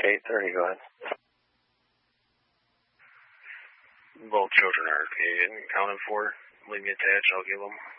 8:30, go ahead. Both children are accounted for. Leave me attached, I'll give them